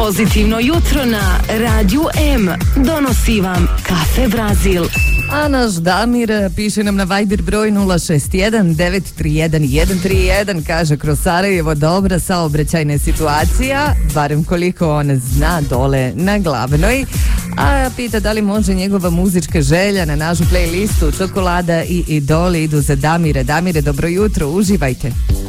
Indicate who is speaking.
Speaker 1: Pozitivno jutro na Radiju M donosi vam Kafe Brazil.
Speaker 2: A naš Damir piše nam na Viber broj 061 931 131, kaže kroz Sarajevo dobra saobraćajna situacija, barem koliko on zna dole na Glavnoj. A pita da li može njegova muzička želja na našu playlistu Čokolada i Idoli idu za Damire. Damire, dobro jutro, uživajte.